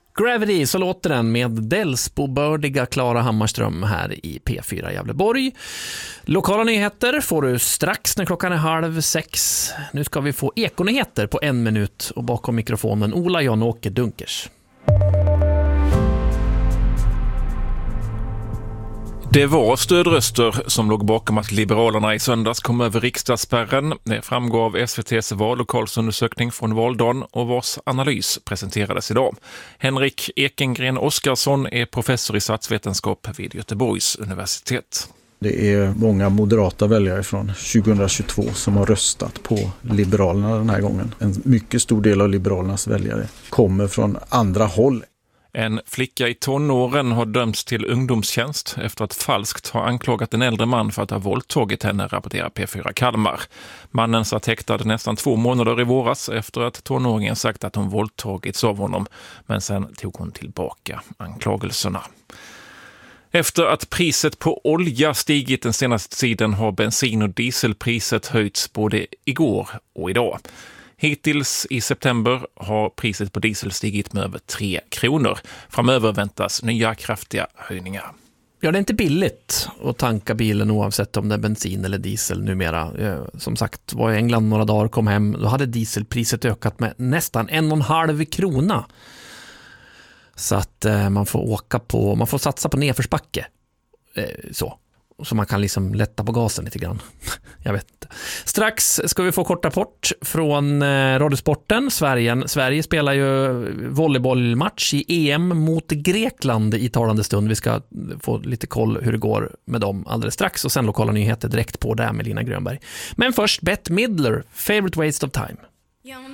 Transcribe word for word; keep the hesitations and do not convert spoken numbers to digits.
Gravity, så låter den med Delsbo-bördiga Klara Hammarström här i P fyra Gävleborg. Lokala nyheter får du strax när klockan är halv sex. Nu ska vi få ekonyheter på en minut och bakom mikrofonen Ola Jan-Åke Dunkers. Det var stödröster som låg bakom att Liberalerna i söndags kom över riksdagsspärren. Det framgår av S V T:s vallokalsundersökning från valdagen och vars analys presenterades idag. Henrik Ekengren Oskarsson är professor i statsvetenskap vid Göteborgs universitet. Det är många moderata väljare från tjugohundratjugotvå som har röstat på Liberalerna den här gången. En mycket stor del av Liberalernas väljare kommer från andra håll. En flicka i tonåren har dömts till ungdomstjänst efter att falskt ha anklagat en äldre man för att ha våldtagit henne, rapporterar P fyra Kalmar. Mannen satt häktad nästan två månader i våras efter att tonåringen sagt att hon våldtagits av honom, men sen tog hon tillbaka anklagelserna. Efter att priset på olja stigit den senaste tiden har bensin- och dieselpriset höjts både igår och idag. Hittills i september har priset på diesel stigit med över tre kronor. Framöver väntas nya kraftiga höjningar. Ja, det är inte billigt att tanka bilen oavsett om det är bensin eller diesel numera. Som sagt, var i England några dagar, kom hem, då hade dieselpriset ökat med nästan en och en halv krona. Så att eh, man får åka på, man får satsa på nedförsbacke. Eh, så. Så man kan liksom lätta på gasen lite grann. Jag vet inte. Strax ska vi få kort rapport från eh, Radiosporten. Sverige, Sverige spelar ju volleybollmatch i E M mot Grekland i talande stund. Vi ska få lite koll hur det går med dem alldeles strax. Och sen lokala nyheter direkt på där med Lina Grönberg. Men först Bette Midler, Favorite Waste of Time.